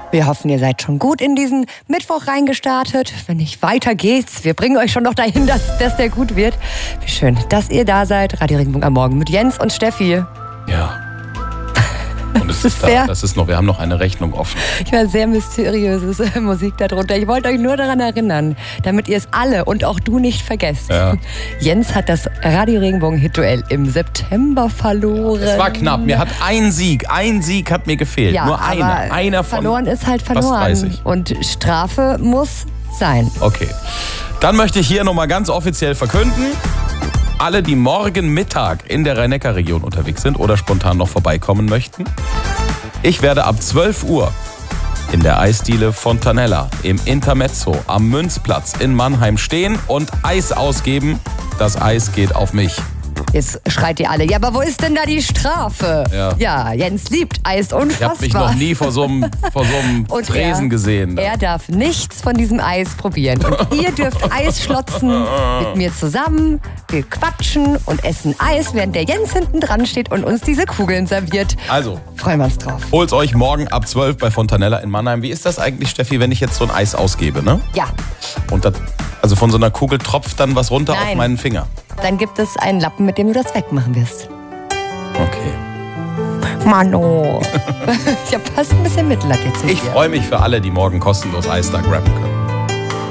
Wir hoffen, ihr seid schon gut in diesen Mittwoch reingestartet. Wenn nicht, weiter geht's. Wir bringen euch schon noch dahin, dass der gut wird. Wie schön, dass ihr da seid. Radio Regenbogen am Morgen mit Jens und Steffi. Ja. Und es ist da, das ist noch, wir haben noch eine Rechnung offen. Ich war sehr mysteriöse Musik darunter. Ich wollte euch nur daran erinnern, damit ihr es alle und auch du nicht vergesst. Ja. Jens hat das Radio Regenbogen Hit-Duell im September verloren. Es war knapp. Mir hat ein Sieg hat mir gefehlt. Ja, nur einer von. Verloren ist halt verloren. Fast 30. Und Strafe muss sein. Okay. Dann möchte ich hier nochmal ganz offiziell verkünden: Alle, die morgen Mittag in der Rhein-Neckar-Region unterwegs sind oder spontan noch vorbeikommen möchten, ich werde ab 12 Uhr in der Eisdiele Fontanella im Intermezzo am Münzplatz in Mannheim stehen und Eis ausgeben. Das Eis geht auf mich. Jetzt schreit ihr alle, ja, aber wo ist denn da die Strafe? Ja, Jens liebt Eis unfassbar. Ich habe mich noch nie vor so einem Tresen gesehen. Er darf nichts von diesem Eis probieren. Und ihr dürft Eis schlotzen mit mir zusammen. Wir quatschen und essen Eis, während der Jens hinten dran steht und uns diese Kugeln serviert. Also, freuen wir uns drauf. Holt's euch morgen ab 12 bei Fontanella in Mannheim. Wie ist das eigentlich, Steffi, wenn ich jetzt so ein Eis ausgebe, ne? Ja. Und das, also von so einer Kugel tropft dann was runter auf meinen Finger? Dann gibt es einen Lappen, mit dem du das wegmachen wirst. Okay. Mano. Ich habe fast ein bisschen Mitleid jetzt mit dir. Ich freue mich für alle, die morgen kostenlos Eis da grabben können.